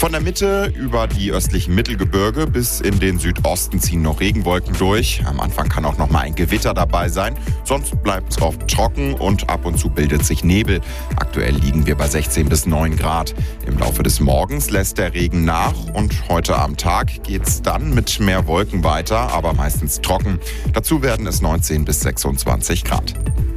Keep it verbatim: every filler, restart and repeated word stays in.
Von der Mitte über die östlichen Mittelgebirge bis in den Südosten ziehen noch Regenwolken durch. Am Anfang kann auch noch mal ein Gewitter dabei sein. Sonst bleibt es oft trocken und ab und zu bildet sich Nebel. Aktuell liegen wir bei sechzehn bis neun Grad. Im Laufe des Morgens lässt der Regen nach und heute am Tag geht es dann mit mehr Wolken weiter, aber meistens trocken. Dazu werden es neunzehn bis sechsundzwanzig Grad.